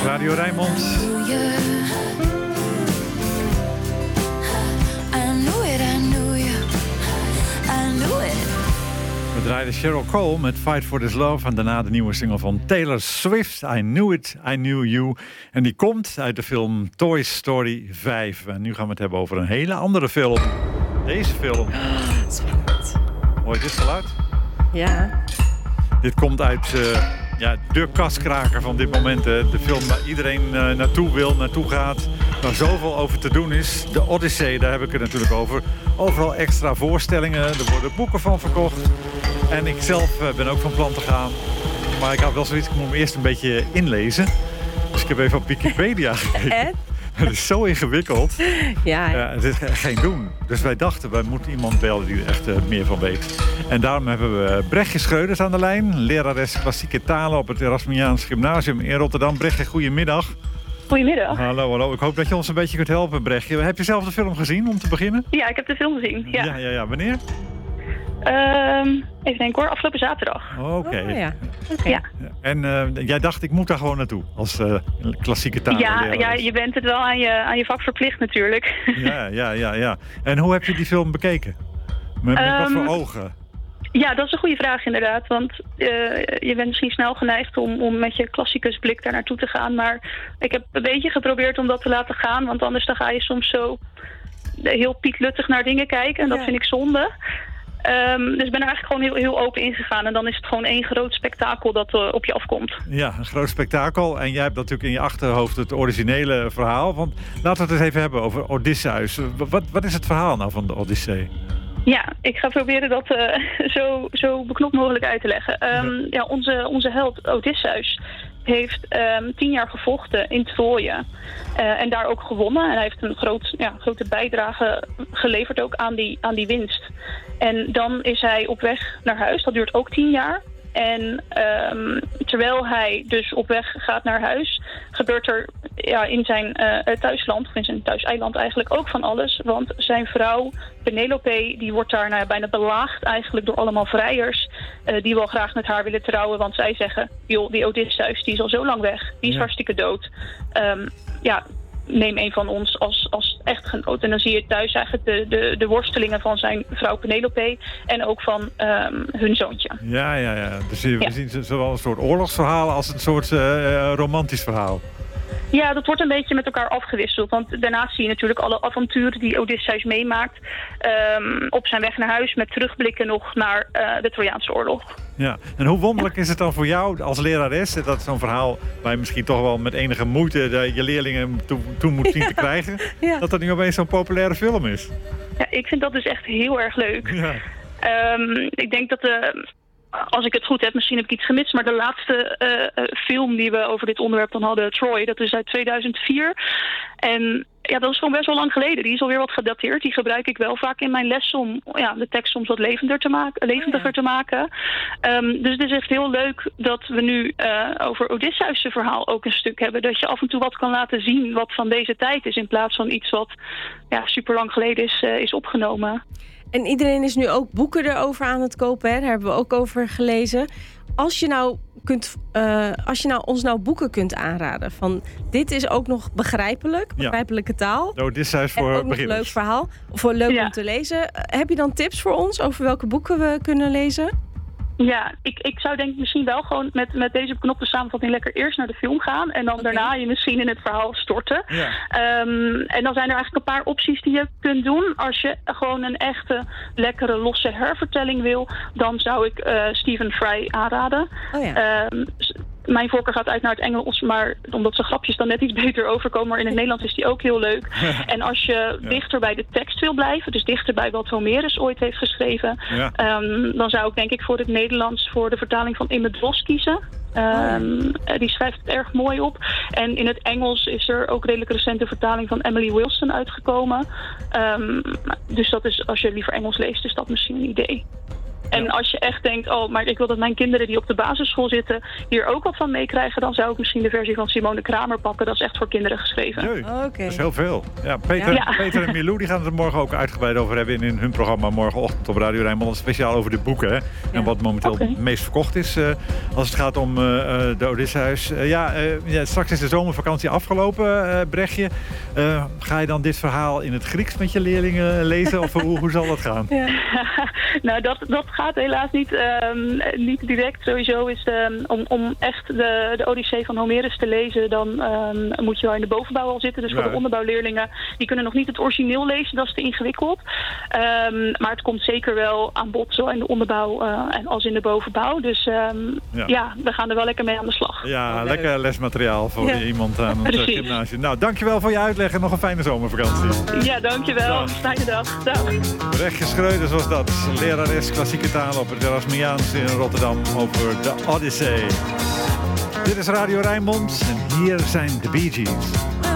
Radio Rijnmond. We draaiden Cheryl Cole met Fight for This Love en daarna de nieuwe single van Taylor Swift, I Knew It, I Knew You. En die komt uit de film Toy Story 5. En nu gaan we het hebben over een hele andere film. Deze film. Spannend. Hoor je dit geluid? Ja. Dit komt uit de kaskraker van dit moment. De film waar iedereen naartoe gaat. Waar zoveel over te doen is. De Odyssee, daar heb ik het natuurlijk over. Overal extra voorstellingen. Er worden boeken van verkocht. En ik zelf ben ook van plan te gaan. Maar ik had wel zoiets, ik moet me eerst een beetje inlezen. Dus ik heb even op Wikipedia gekeken. Het is zo ingewikkeld. Ja. Het is geen doen. Dus wij dachten, wij moeten iemand bellen die er echt meer van weet. En daarom hebben we Brechtje Schreuders aan de lijn. Lerares klassieke talen op het Erasmiaans Gymnasium in Rotterdam. Brechtje, goedemiddag. Goedemiddag. Hallo. Ik hoop dat je ons een beetje kunt helpen, Brechtje. Heb je zelf de film gezien, om te beginnen? Ja, ik heb de film gezien. Ja. Ja. Wanneer? Even denken hoor, afgelopen zaterdag. Oké. Ja. En jij dacht, ik moet daar gewoon naartoe als klassieke talen. Ja, je bent het wel aan je vak verplicht natuurlijk. Ja. En hoe heb je die film bekeken? Met wat voor ogen? Ja, dat is een goede vraag inderdaad. Want je bent misschien snel geneigd om met je klassicusblik daar naartoe te gaan. Maar ik heb een beetje geprobeerd om dat te laten gaan. Want anders dan ga je soms zo heel pietluttig naar dingen kijken. En dat vind ik zonde. Dus ik ben er eigenlijk gewoon heel open ingegaan. En dan is het gewoon één groot spektakel dat op je afkomt. Ja, een groot spektakel. En jij hebt natuurlijk in je achterhoofd het originele verhaal. Want laten we het eens even hebben over Odysseus. Wat is het verhaal nou van de Odyssee? Ja, ik ga proberen dat zo beknopt mogelijk uit te leggen. Onze held Odysseus heeft 10 jaar gevochten in Troje. En daar ook gewonnen. En hij heeft een grote bijdrage geleverd ook aan die winst. En dan is hij op weg naar huis. Dat duurt ook 10 jaar. En terwijl hij dus op weg gaat naar huis, gebeurt er in zijn thuisland, of in zijn thuiseiland eigenlijk ook van alles. Want zijn vrouw Penelope, die wordt daar bijna belaagd eigenlijk door allemaal vrijers. Die wel graag met haar willen trouwen, want zij zeggen, joh, die Odysseus, die is al zo lang weg. Die is hartstikke dood. Neem een van ons als echtgenoot. En dan zie je thuis eigenlijk de worstelingen van zijn vrouw Penelope en ook van hun zoontje. Ja. Dus we zien zowel een soort oorlogsverhaal als een soort romantisch verhaal. Ja, dat wordt een beetje met elkaar afgewisseld. Want daarnaast zie je natuurlijk alle avonturen die Odysseus meemaakt op zijn weg naar huis met terugblikken nog naar de Trojaanse oorlog. Ja, en hoe wonderlijk is het dan voor jou als lerares, dat zo'n verhaal waar je misschien toch wel met enige moeite je leerlingen toe moet zien te krijgen, dat dat nu opeens zo'n populaire film is? Ja, ik vind dat dus echt heel erg leuk. Ja. Ik denk dat als ik het goed heb, misschien heb ik iets gemist, maar de laatste film die we over dit onderwerp dan hadden, Troy, dat is uit 2004. En ja, dat is gewoon best wel lang geleden. Die is alweer wat gedateerd. Die gebruik ik wel vaak in mijn les om de tekst soms wat levendiger te maken. Dus het is echt heel leuk dat we nu over Odysseus' verhaal ook een stuk hebben. Dat je af en toe wat kan laten zien wat van deze tijd is, in plaats van iets wat super lang geleden is opgenomen. En iedereen is nu ook boeken erover aan het kopen. Hè? Daar hebben we ook over gelezen. Als je ons boeken kunt aanraden van dit is ook nog begrijpelijke taal. Odysseus voor ook beginners. Een leuk verhaal, of leuk om te lezen. Heb je dan tips voor ons over welke boeken we kunnen lezen? Ja, ik zou denk ik misschien wel gewoon met deze beknopte samenvatting lekker eerst naar de film gaan. En dan daarna je misschien in het verhaal storten. Ja. En dan zijn er eigenlijk een paar opties die je kunt doen. Als je gewoon een echte lekkere losse hervertelling wil, dan zou ik Stephen Fry aanraden. Oh ja. Mijn voorkeur gaat uit naar het Engels, maar omdat zijn grapjes dan net iets beter overkomen. Maar in het Nederlands is die ook heel leuk. En als je dichter bij de tekst wil blijven, dus dichter bij wat Homerus ooit heeft geschreven, dan zou ik denk ik voor het Nederlands voor de vertaling van Imme Drost kiezen. Die schrijft het erg mooi op. En in het Engels is er ook redelijk recente vertaling van Emily Wilson uitgekomen. Dus dat is, als je liever Engels leest, is dat misschien een idee. En als je echt denkt, maar ik wil dat mijn kinderen die op de basisschool zitten hier ook wat van meekrijgen, dan zou ik misschien de versie van Simone Kramer pakken. Dat is echt voor kinderen geschreven. Dat is heel veel. Ja, Peter en Milou die gaan het er morgen ook uitgebreid over hebben in hun programma morgenochtend op Radio Rijnmond. Speciaal over de boeken. Hè? En wat momenteel het meest verkocht is als het gaat om de Odysseus. Straks is de zomervakantie afgelopen, Brechtje. Ga je dan dit verhaal in het Grieks met je leerlingen lezen? Of hoe zal dat gaan? Ja. Nou, dat gaat helaas niet direct. Sowieso is om echt de Odyssee van Homerus te lezen, dan moet je wel in de bovenbouw al zitten. Dus voor de onderbouwleerlingen, die kunnen nog niet het origineel lezen. Dat is te ingewikkeld. Maar het komt zeker wel aan bod, zo in de onderbouw als in de bovenbouw. Dus we gaan er wel lekker mee aan de slag. Ja, lekker lesmateriaal voor iemand aan het gymnasium. Nou, dankjewel voor je uitleg en nog een fijne zomervakantie. Ja, dankjewel. Fijne dag. Dag. Brechtje Schreuders was dat. Lerares klassieke taal op het Erasmiaans in Rotterdam over de Odyssee. Dit is Radio Rijnmond en hier zijn de Bee Gees.